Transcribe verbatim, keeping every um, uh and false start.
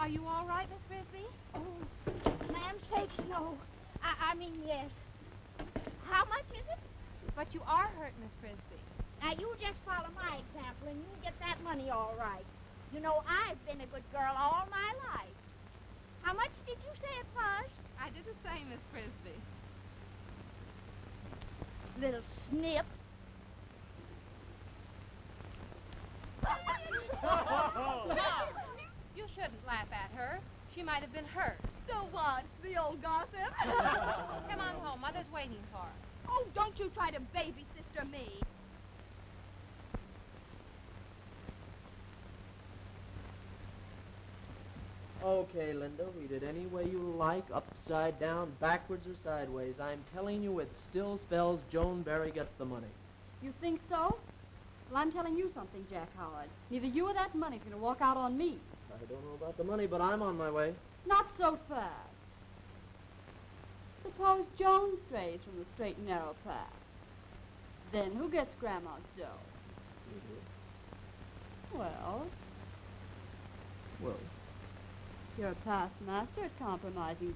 Are you all right, Miss Frisbee? Oh, ma'am sakes, no. I, I mean, yes. How much is it? But you are hurt, Miss Frisbee. Now, you just follow my example, and you'll get that money all right. You know, I've been a good girl all my life. How much did you say it was? I did the same, Miss Frisbee. Little snip. No, you shouldn't laugh at her. She might have been hurt. So what? The old gossip? Come on home. Mother's waiting for us. Oh, don't you try to baby sister me. Okay, Linda, read it any way you like, upside down, backwards, or sideways. I'm telling you it still spells Joan Barry gets the money. You think so? Well, I'm telling you something, Jack Howard. Neither you or that money's going to walk out on me. I don't know about the money, but I'm on my way. Not so fast. Suppose Joan strays from the straight and narrow path. Then who gets Grandma's dough? You do. Well, Well, you're a past master at compromising